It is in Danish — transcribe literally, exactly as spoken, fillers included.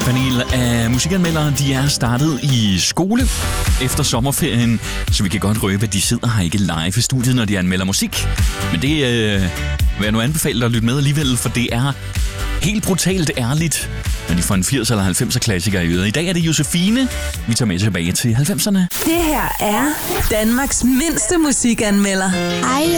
panel af musikanmeldere, de er startet i skole efter sommerferien, så vi kan godt røbe, at de sidder her ikke live i studiet, når de anmelder musik. Men det øh, vil jeg nu anbefale dig at lytte med alligevel, for det er helt brutalt ærligt, når de får en firs eller halvfemser klassiker i øret. I dag er det Josefine, vi tager med tilbage til halvfemserne. Det her er Danmarks mindste musikanmelder. Hej,